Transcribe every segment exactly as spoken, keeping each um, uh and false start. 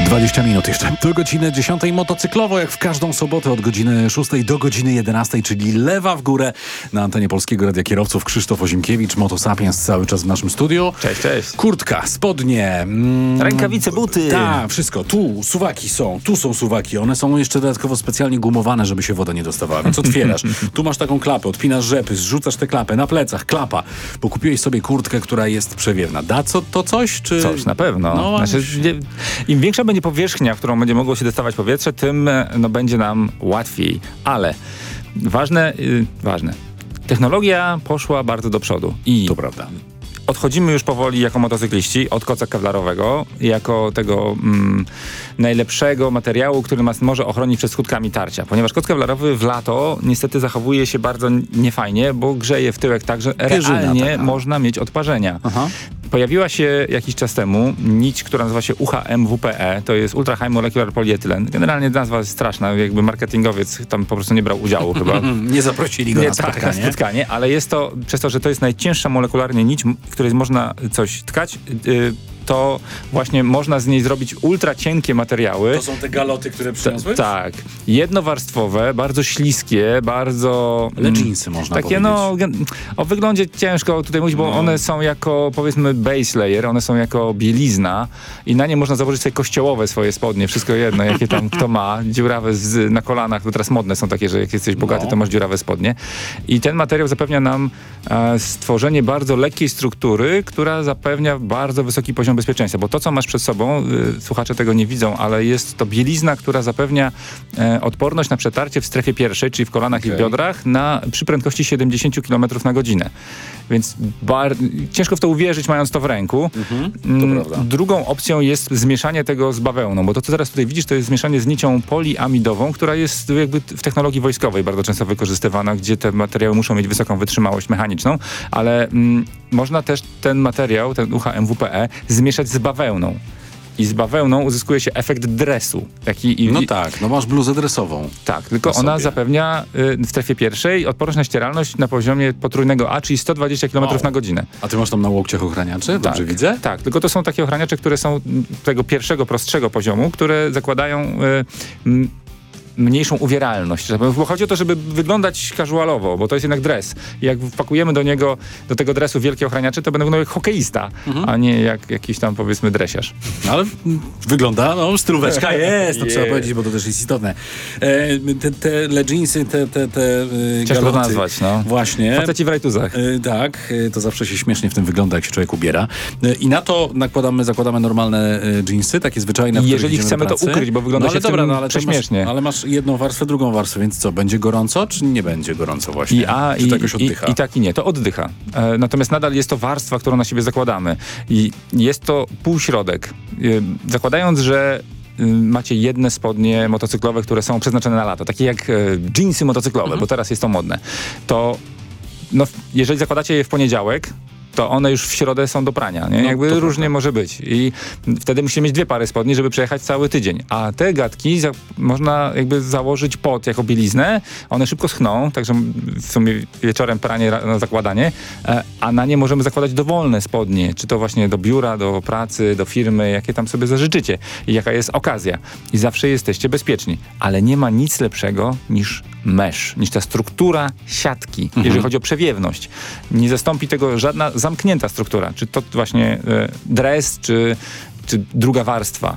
dwadzieścia minut jeszcze. Do godziny dziesiątej motocyklowo, jak w każdą sobotę od godziny szóstej do godziny jedenastej, czyli lewa w górę na antenie Polskiego Radia Kierowców. Krzysztof Ozimkiewicz, Motosapiens cały czas w naszym studiu. Cześć, cześć. Kurtka, spodnie. Mm, Rękawice, buty. Tak, wszystko. Tu suwaki są, tu są suwaki. One są jeszcze dodatkowo specjalnie gumowane, żeby się woda nie dostawała. Więc otwierasz. Tu masz taką klapę, odpinasz rzepy, zrzucasz tę klapę na plecach, klapa. Bo kupiłeś sobie kurtkę, która jest przewiewna. Da co, to coś? Czy... Coś, na pewno. No, znaczy, nie, im większa będzie powierzchnia, w którą będzie mogło się dostawać powietrze, tym no, będzie nam łatwiej. Ale ważne, yy, ważne. Technologia poszła bardzo do przodu. I to prawda. Odchodzimy już powoli jako motocykliści od koca kewlarowego, jako tego mm, najlepszego materiału, który nas może ochronić przed skutkami tarcia. Ponieważ koc kewlarowy w lato niestety zachowuje się bardzo niefajnie, bo grzeje w tyłek tak, że Pierzyna realnie taka. można mieć odparzenia. Aha. Pojawiła się jakiś czas temu nić, która nazywa się U H M W P E, to jest Ultra High Molecular Polyethylene. Generalnie nazwa jest straszna, jakby marketingowiec tam po prostu nie brał udziału chyba. Nie zaprosili go nie, na spotkanie. Tak, na spotkanie, ale jest to, przez to, że to jest najcięższa molekularnie nić, której można coś tkać, yy, to właśnie można z niej zrobić ultra cienkie materiały. To są te galoty, które przyniosłeś? Ta, tak. Jednowarstwowe, bardzo śliskie, bardzo... Leginsy można takie, powiedzieć. no, gen- o wyglądzie ciężko tutaj mówić, bo No. one są jako, powiedzmy, base layer, one są jako bielizna i na nie można założyć sobie kościołowe swoje spodnie, wszystko jedno, jakie tam kto ma, dziurawe z, na kolanach, bo teraz modne są takie, że jak jesteś bogaty, No. to masz dziurawe spodnie. I ten materiał zapewnia nam e, stworzenie bardzo lekkiej struktury, która zapewnia bardzo wysoki poziom bezpieczeństwa, bo to, co masz przed sobą, y, słuchacze tego nie widzą, ale jest to bielizna, która zapewnia e, odporność na przetarcie w strefie pierwszej, czyli w kolanach Okay. i w biodrach, na, przy prędkości siedemdziesiąt kilometrów na godzinę. Więc bar, ciężko w to uwierzyć, mając to w ręku. Mhm, to Mm, prawda. Drugą opcją jest zmieszanie tego z bawełną, bo to, co teraz tutaj widzisz, to jest zmieszanie z nicią poliamidową, która jest jakby w technologii wojskowej bardzo często wykorzystywana, gdzie te materiały muszą mieć wysoką wytrzymałość mechaniczną, ale mm, można też ten materiał, ten U H M W P E, zmieszać z bawełną. I z bawełną uzyskuje się efekt dresu. Taki, i, No tak, no masz bluzę dresową. tak, tylko na ona sobie. zapewnia y, w strefie pierwszej odporność na ścieralność na poziomie potrójnego A, czyli sto dwadzieścia kilometrów Wow. na godzinę. A ty masz tam na łokciach ochraniacze? Dobrze tak, widzę? Tak, tylko to są takie ochraniacze, które są m, tego pierwszego, prostszego poziomu, które zakładają y, m, mniejszą uwieralność. Bo chodzi o to, żeby wyglądać casualowo, bo to jest jednak dres. I jak wpakujemy do niego, do tego dresu wielkie ochraniacze, to będą wyglądał jak hokeista, Mhm. a nie jak jakiś tam, powiedzmy, dresiarz. No, ale mm, wygląda, no stylóweczka jest, to Jest. trzeba powiedzieć, bo to też jest istotne. E, te, te leginsy, te, te, te e, Ciężko to galoty. nazwać, no. Właśnie. Faceci w rajtuzach. E, tak, e, to zawsze się śmiesznie w tym wygląda, jak się człowiek ubiera. E, I na to nakładamy, zakładamy normalne e, jeansy, takie zwyczajne, w których Jeżeli idziemy chcemy do to pracy. ukryć, bo wygląda no, ale się w dobra, tym no, ale to prześmiesznie. Masz, ale masz jedną warstwę, drugą warstwę, więc co, będzie gorąco, czy nie będzie gorąco właśnie? I, a, czy i, to jakoś i, oddycha? I tak i nie, to oddycha. E, natomiast nadal jest to warstwa, którą na siebie zakładamy. I jest to półśrodek. E, zakładając, że y, macie jedne spodnie motocyklowe, które są przeznaczone na lato, takie jak e, dżinsy motocyklowe, Mhm. bo teraz jest to modne, to no, jeżeli zakładacie je w poniedziałek, to one już w środę są do prania. Nie? No, Jakby to różnie prawda. może być. I wtedy musicie mieć dwie pary spodni, żeby przejechać cały tydzień. A te gadki za- można jakby założyć pod jako bieliznę. One szybko schną, także w sumie wieczorem pranie ra- na zakładanie, e, a na nie możemy zakładać dowolne spodnie. Czy to właśnie do biura, do pracy, do firmy, jakie tam sobie zażyczycie. I jaka jest okazja. I zawsze jesteście bezpieczni. Ale nie ma nic lepszego niż mesh, niż ta struktura siatki, Mhm. jeżeli chodzi o przewiewność. Nie zastąpi tego żadna zamknięta struktura, czy to właśnie e, dres, czy, czy druga warstwa.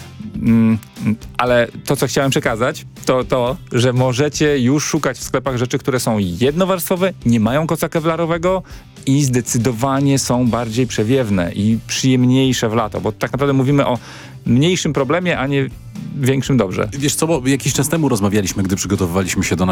Mm, ale to, co chciałem przekazać, to to, że możecie już szukać w sklepach rzeczy, które są jednowarstwowe, nie mają koca kewlarowego i zdecydowanie są bardziej przewiewne i przyjemniejsze w lato, bo tak naprawdę mówimy o mniejszym problemie, a nie większym dobrze. Wiesz co, bo jakiś czas temu rozmawialiśmy, gdy przygotowywaliśmy się do